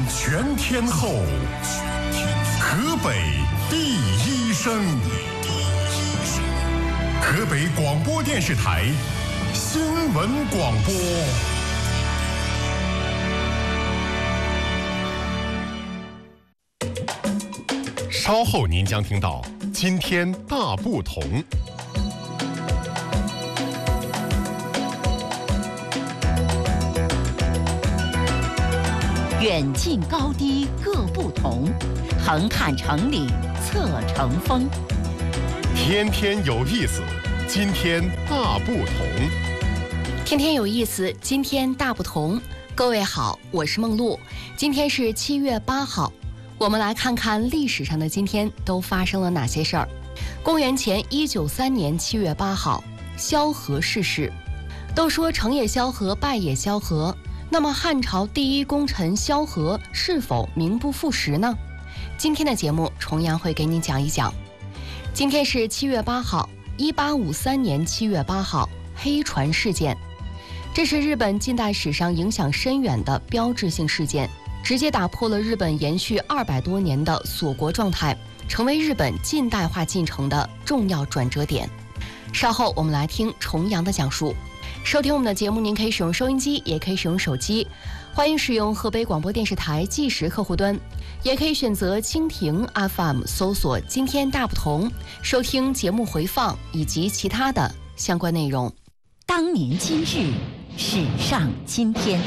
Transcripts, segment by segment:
全天候，河北第一声，河北广播电视台新闻广播。稍后您将听到今天大不同。 远近高低各不同，横看成岭侧成峰。 天天有意思，今天大不同。 天天有意思，今天大不同。各位好，我是梦露。今天是7月8号，我们来看看历史上的今天都发生了哪些事儿。公元前193年7月8号，萧何逝世。都说成也萧何，败也萧何。那么汉朝第一功臣萧何是否名不副实呢？今天的节目重阳会给你讲一讲。今天是7月8号，1853年7月8号，黑船事件。这是日本近代史上影响深远的标志性事件，直接打破了日本延续200多年的锁国状态，成为日本近代化进程的重要转折点。稍后我们来听重阳的讲述。收听我们的节目，您可以使用收音机，也可以使用手机，欢迎使用河北广播电视台即时客户端，也可以选择蜻蜓 FM 搜索今天大不同，收听节目回放以及其他的相关内容。 当年今日，史上今天。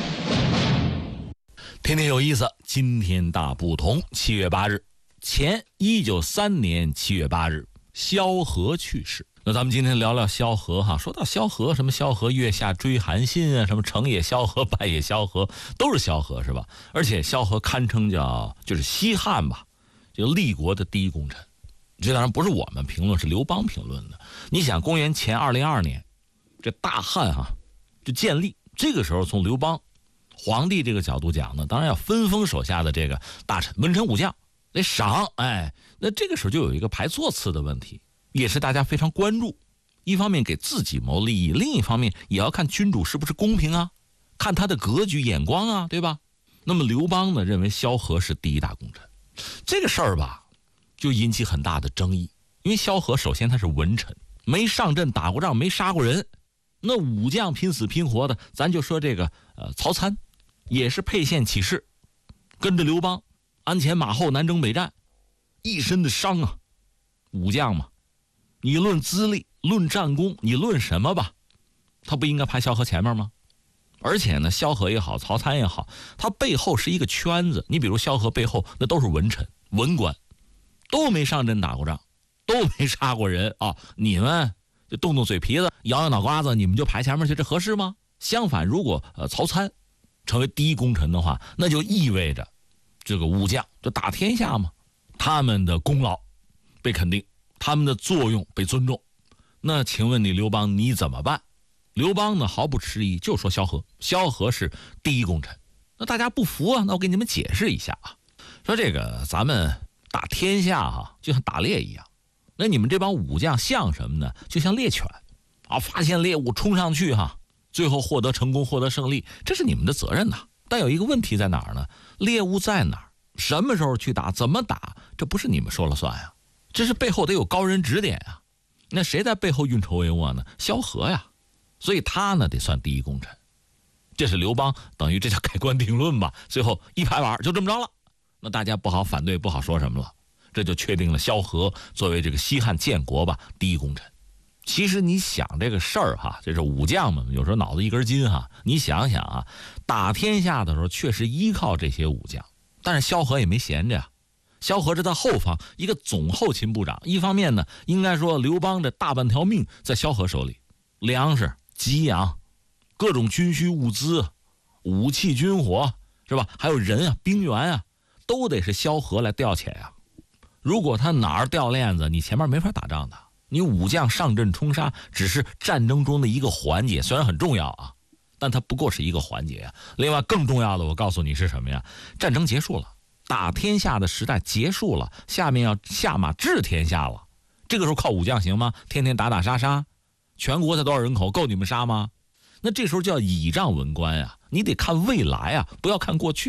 天天有意思，今天大不同。7月8日，前193年7月8日，萧何去世。那咱们今天聊聊萧何哈。说到萧何，什么萧何月下追韩信啊，什么成也萧何，败也萧何，都是萧何是吧？而且萧何堪称就是西汉吧，这个立国的第一功臣。这当然不是我们评论，是刘邦评论的。你想，公元前202年，这大汉就建立，这个时候从刘邦皇帝这个角度讲呢，当然要分封手下的这个大臣、文臣武将得赏。那这个时候就有一个排座次的问题，也是大家非常关注。一方面给自己谋利益，另一方面也要看君主是不是公平啊，看他的格局眼光啊，对吧？那么刘邦呢，认为萧何是第一大功臣，这个事儿吧，就引起很大的争议。因为萧何首先他是文臣，没上阵打过仗，没杀过人。那武将拼死拼活的，咱就说这个曹参，也是沛县起事，跟着刘邦鞍前马后南征北战，一身的伤啊。武将嘛，你论资历，论战功，你论什么吧，他不应该排萧何前面吗？而且呢，萧何也好，曹参也好，他背后是一个圈子。你比如萧何背后那都是文臣文官，都没上阵打过仗，都没杀过人啊。你们就动动嘴皮子，摇摇脑瓜子，你们就排前面去，这合适吗？相反，如果曹参成为第一功臣的话，那就意味着这个武将就打天下嘛，他们的功劳被肯定，他们的作用被尊重。那请问你刘邦你怎么办？刘邦呢毫不迟疑就说萧何是第一功臣。那大家不服啊，那我给你们解释一下啊。说这个咱们打天下就像打猎一样，那你们这帮武将像什么呢？就像猎犬啊，发现猎物冲上去最后获得成功，获得胜利，这是你们的责任呐。但有一个问题在哪儿呢？猎物在哪儿？什么时候去打？怎么打？这不是你们说了算呀，这是背后得有高人指点啊。那谁在背后运筹帷幄呢？萧何呀，所以他呢得算第一功臣。这是刘邦等于这叫盖棺定论吧，最后一拍板就这么着了。那大家不好反对，不好说什么了，这就确定了萧何作为这个西汉建国吧第一功臣。其实你想这个事儿这是武将们有时候脑子一根筋你想想打天下的时候确实依靠这些武将，但是萧何也没闲着呀。萧何是他后方一个总后勤部长，一方面呢，应该说刘邦这大半条命在萧何手里，粮食、给养、各种军需物资、武器、军火，是吧？还有人兵员都得是萧何来调遣呀。如果他哪儿掉链子，你前面没法打仗的。你武将上阵冲杀只是战争中的一个环节，虽然很重要但它不过是一个环节另外更重要的，我告诉你是什么呀？战争结束了，打天下的时代结束了，下面要下马治天下了。这个时候靠武将行吗？天天打打杀杀，全国才多少人口，够你们杀吗？那这时候就要倚仗文官你得看未来不要看过去。